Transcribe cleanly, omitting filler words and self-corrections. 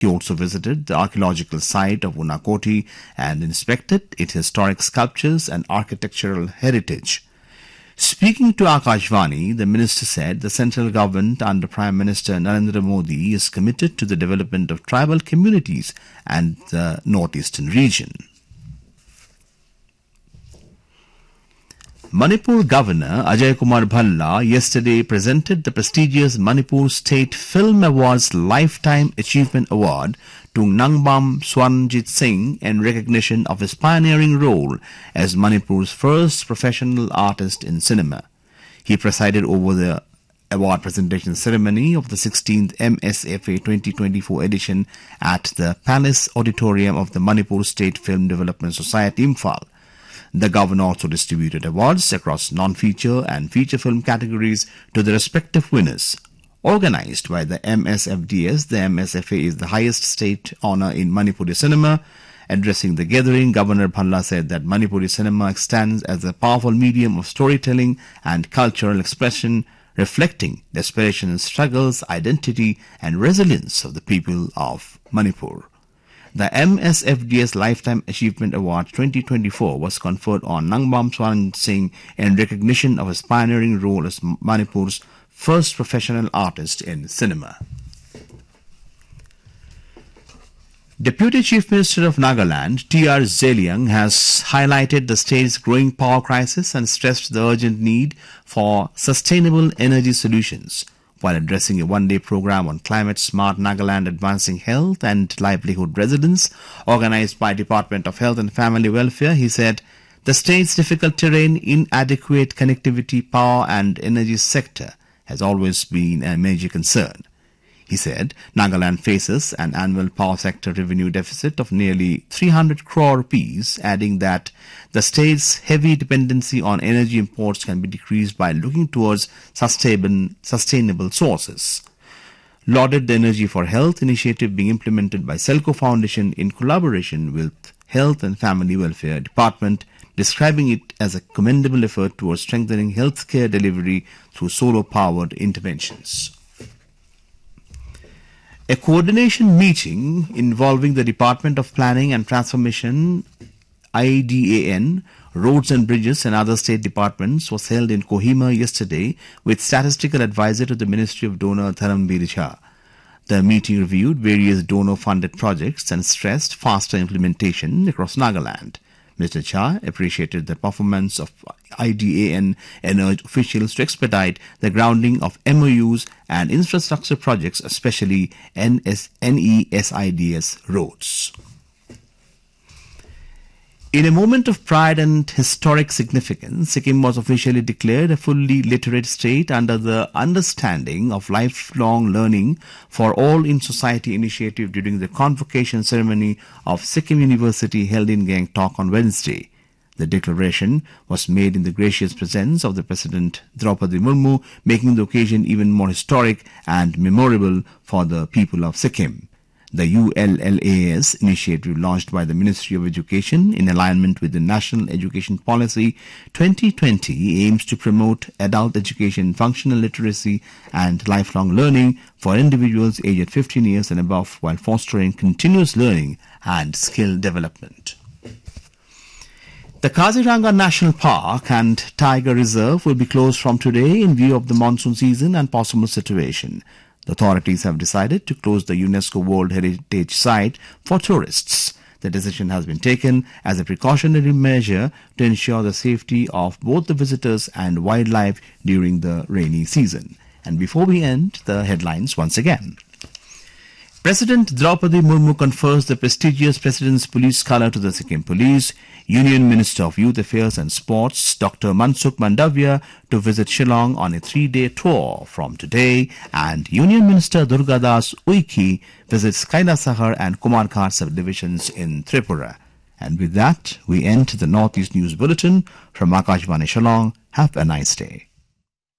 He also visited the archaeological site of Unakoti and inspected its historic sculptures and architectural heritage. Speaking to Akashvani, the minister said the central government under Prime Minister Narendra Modi is committed to the development of tribal communities and the northeastern region. Manipur Governor Ajay Kumar Bhalla yesterday presented the prestigious Manipur State Film Awards Lifetime Achievement Award to Nangbam Swarnjit Singh in recognition of his pioneering role as Manipur's first professional artist in cinema. He presided over the award presentation ceremony of the 16th MSFA 2024 edition at the Palace Auditorium of the Manipur State Film Development Society, Imphal. The governor also distributed awards across non-feature and feature film categories to the respective winners. Organized by the MSFDS, the MSFA is the highest state honor in Manipuri cinema. Addressing the gathering, Governor Bhalla said that Manipuri cinema stands as a powerful medium of storytelling and cultural expression, reflecting the aspirations, struggles, identity, and resilience of the people of Manipur. The MSFDS Lifetime Achievement Award 2024 was conferred on Nangbam Swarnjit Singh in recognition of his pioneering role as Manipur's first professional artist in cinema. Deputy Chief Minister of Nagaland, T.R. Zeliang, has highlighted the state's growing power crisis and stressed the urgent need for sustainable energy solutions. While addressing a one-day program on Climate Smart Nagaland Advancing Health and Livelihood Residence, organized by Department of Health and Family Welfare, he said, the state's difficult terrain, inadequate connectivity, power and energy sector has always been a major concern. He said, Nagaland faces an annual power sector revenue deficit of nearly 300 crore rupees, adding that the state's heavy dependency on energy imports can be decreased by looking towards sustainable sources. Lauded the Energy for Health initiative being implemented by Selco Foundation in collaboration with Health and Family Welfare Department, describing it as a commendable effort towards strengthening healthcare delivery through solar-powered interventions. A coordination meeting involving the Department of Planning and Transformation, IDAN, Roads and Bridges and other state departments was held in Kohima yesterday with statistical advisor to the Ministry of Donor Dharambir Jha. The meeting reviewed various donor-funded projects and stressed faster implementation across Nagaland. Mr. Jha appreciated the performance of IDAN and urged officials to expedite the grounding of MOUs and infrastructure projects, especially NESIDS roads. In a moment of pride and historic significance, Sikkim was officially declared a fully literate state under the Understanding of Lifelong Learning for All in Society initiative during the convocation ceremony of Sikkim University held in Gangtok on Wednesday. The declaration was made in the gracious presence of the President Draupadi Murmu, making the occasion even more historic and memorable for the people of Sikkim. The ULLAS initiative launched by the Ministry of Education in alignment with the National Education Policy 2020 aims to promote adult education, functional literacy and lifelong learning for individuals aged 15 years and above while fostering continuous learning and skill development. The Kaziranga National Park and Tiger Reserve will be closed from today in view of the monsoon season and possible situation. The authorities have decided to close the UNESCO World Heritage Site for tourists. The decision has been taken as a precautionary measure to ensure the safety of both the visitors and wildlife during the rainy season. And before we end, the headlines once again. President Draupadi Murmu confers the prestigious President's Police Colour to the Sikkim Police. Union Minister of Youth Affairs and Sports, Dr. Mansukh Mandavia, to visit Shillong on a 3-day tour from today. And Union Minister Durgadas Uiki visits Kailasahar and Kumarghat subdivisions in Tripura. And with that, we end the Northeast News Bulletin from Akashvani Shillong. Have a nice day.